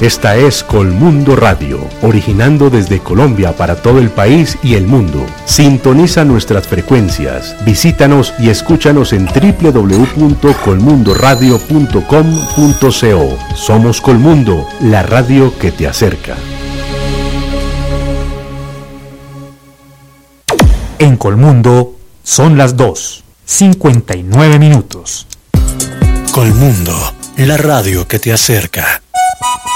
Esta es Colmundo Radio, originando desde Colombia para todo el país y el mundo. Sintoniza nuestras frecuencias, visítanos y escúchanos en www.colmundoradio.com.co. Somos Colmundo, la radio que te acerca. En Colmundo son las 2:59. Colmundo, la radio que te acerca.